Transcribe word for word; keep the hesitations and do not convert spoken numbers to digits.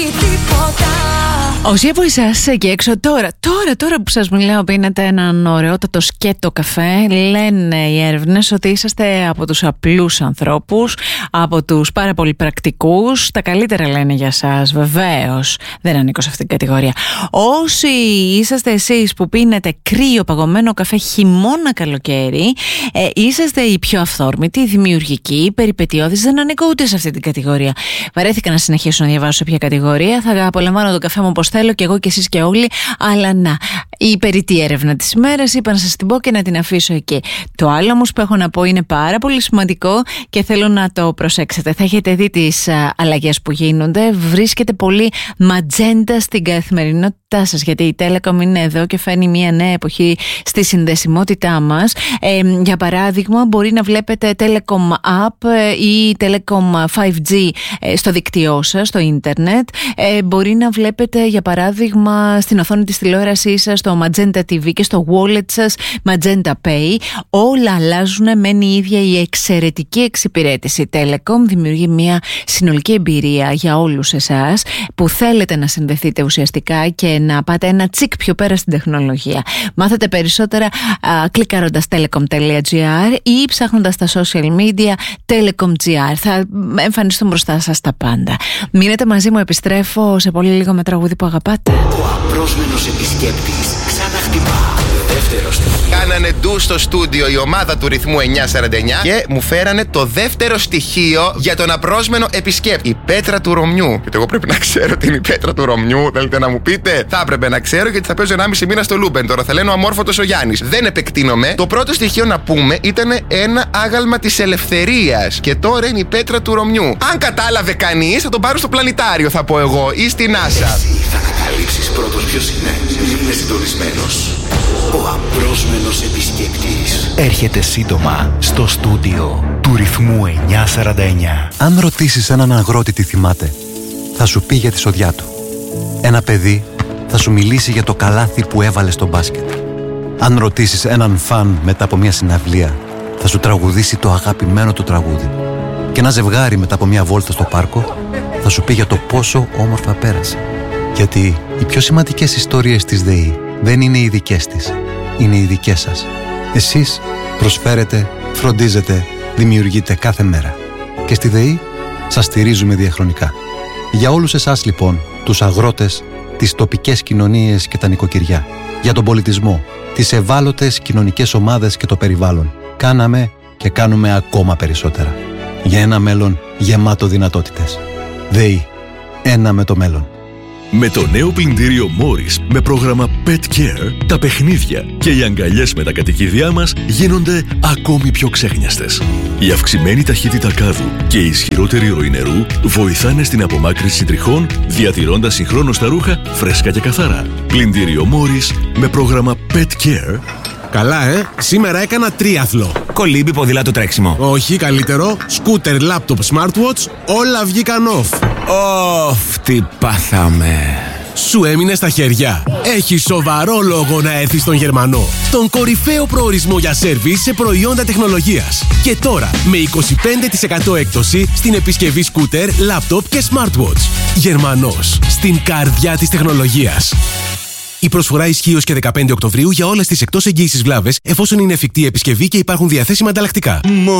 Όσοι από εσάς εκεί έξω τώρα, τώρα, τώρα που σας μιλάω, πίνετε έναν ωραιότατο σκέτο καφέ, λένε οι έρευνες ότι είσαστε από τους απλούς ανθρώπους, από τους πάρα πολύ πρακτικούς. Τα καλύτερα λένε για σας, βεβαίως. Δεν ανήκω σε αυτήν την κατηγορία. Όσοι είσαστε εσείς που πίνετε κρύο παγωμένο καφέ χειμώνα καλοκαίρι, ε, είσαστε οι πιο αυθόρμητοι, οι δημιουργικοί, οι περιπετειώδεις. Δεν ανήκω ούτε σε αυτή την κατηγορία. Βαρέθηκα να συνεχίσω να διαβάσω σε ποια κατηγορία. Θα απολαμβάνω το καφέ μου όπως θέλω και εγώ και εσείς και όλοι. Αλλά να, η περιττή έρευνα της ημέρας είπα να σας την πω και να την αφήσω εκεί. Το άλλο όμως που έχω να πω είναι πάρα πολύ σημαντικό και θέλω να το προσέξετε. Θα έχετε δει τις α, αλλαγές που γίνονται. Βρίσκεται πολύ ματζέντα στην καθημερινότητά σας, γιατί η Telecom είναι εδώ και φέρνει μια νέα εποχή στη συνδεσιμότητά μας. Ε, για παράδειγμα, μπορεί να βλέπετε Telecom App ή Telecom φάιβ τζι στο δίκτυό σας, στο ίντερνετ. Ε, μπορεί να βλέπετε, για παράδειγμα, στην οθόνη της τηλεόρασής σας το Magenta τι βι και στο wallet σας Magenta Pay. Όλα αλλάζουν, μένει η ίδια η εξαιρετική εξυπηρέτηση. Η Telecom δημιουργεί μια συνολική εμπειρία για όλους εσάς που θέλετε να συνδεθείτε ουσιαστικά και να πάτε ένα τσικ πιο πέρα στην τεχνολογία. Μάθετε περισσότερα α, κλικάροντας telecom τελεία gr ή ψάχνοντας τα social media Telecom τζι αρ. Θα εμφανιστούν μπροστά σας τα πάντα. Μείνετε μαζί μου, επιστρέφω σε πολύ λίγο με τραγούδι που αγαπάτε. Ο απρόσμενος επισκέπτης ξαναχτυπά. Δεύτερο στοιχείο. Κάνανε ντου στο στούντιο η ομάδα του ρυθμού εννιακόσια σαράντα εννιά και μου φέρανε το δεύτερο στοιχείο για τον απρόσμενο επισκέπτη. Η πέτρα του Ρωμιού. Γιατί εγώ πρέπει να ξέρω τι είναι η πέτρα του Ρωμιού. Θέλετε να μου πείτε? Θα έπρεπε να ξέρω, γιατί θα παίζω ενάμιση μήνα στο Λούμπεν. Τώρα θα λένε ο αμόρφωτος ο Γιάννης. Δεν επεκτείνομαι. Το πρώτο στοιχείο να πούμε ήταν ένα άγαλμα της ελευθερίας. Και τώρα είναι η πέτρα του Ρωμιού. Αν κατάλαβε κανείς, θα τον πάρω στο πλανητάριο, θα πω εγώ, ή στην NASA. Εσύ θα ανακαλύψεις πρώτος ποιος είναι. Είναι συντονισμένος. Ο απρόσμενος επισκέπτης έρχεται σύντομα στο στούντιο του ρυθμού εννιακόσια σαράντα εννιά. Αν ρωτήσεις έναν αγρότη τι θυμάται, θα σου πει για τη σοδιά του. Ένα παιδί θα σου μιλήσει για το καλάθι που έβαλε στο μπάσκετ. Αν ρωτήσεις έναν φαν μετά από μια συναυλία, θα σου τραγουδήσει το αγαπημένο του τραγούδι. Και ένα ζευγάρι μετά από μια βόλτα στο πάρκο θα σου πει για το πόσο όμορφα πέρασε. Γιατί οι πιο σημαντικές ιστορίες της ΔΕΗ δεν είναι οι δικές της, είναι οι δικές σας. Εσείς προσφέρετε, φροντίζετε, δημιουργείτε κάθε μέρα. Και στη ΔΕΗ σας στηρίζουμε διαχρονικά. Για όλους εσάς λοιπόν, τους αγρότες, τις τοπικές κοινωνίες και τα νοικοκυριά, για τον πολιτισμό, τις ευάλωτες κοινωνικές ομάδες και το περιβάλλον, κάναμε και κάνουμε ακόμα περισσότερα. Για ένα μέλλον γεμάτο δυνατότητες. ΔΕΗ, ένα με το μέλλον. Με το νέο πλυντήριο Morris με πρόγραμμα Pet Care, τα παιχνίδια και οι αγκαλιές με τα κατοικίδια μας γίνονται ακόμη πιο ξέχνιαστες. Η αυξημένη ταχύτητα κάδου και η ισχυρότερη ροή νερού βοηθάνε στην απομάκρυνση τριχών, διατηρώντας συγχρόνως τα ρούχα φρέσκα και καθαρά. Πλυντήριο Morris με πρόγραμμα Pet Care. Καλά, ε! Σήμερα έκανα τρίαθλο. Κολύμπι, ποδήλατο, τρέξιμο. Όχι, καλύτερο. Σκούτερ, λάπτοπ, smartwatch, όλα βγήκαν off. Ωφ, τι πάθαμε. Σου έμεινε στα χέρια. Έχει σοβαρό λόγο να έρθεις στον Γερμανό. Τον κορυφαίο προορισμό για σέρβις σε προϊόντα τεχνολογίας. Και τώρα με είκοσι πέντε τοις εκατό έκπτωση στην επισκευή σκούτερ, λάπτοπ και smartwatch. Γερμανός, στην καρδιά της τεχνολογίας. Η προσφορά ισχύει ως και δεκαπέντε Οκτωβρίου για όλες τις εκτός εγγύησης βλάβες, εφόσον είναι εφικτή επισκευή και υπάρχουν διαθέσιμα ανταλλακτικά.